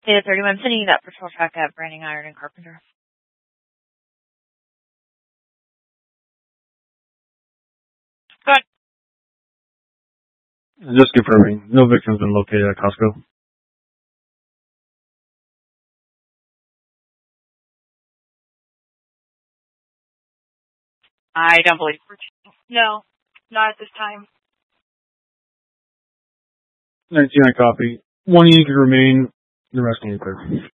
Data 31, sending you that patrol track at Branding Iron and Carpenter. Go ahead. Just confirming, no victims been located at Costco. I don't believe. No, not at this time. 19, I copy. One unit could remain, the rest can be cleared.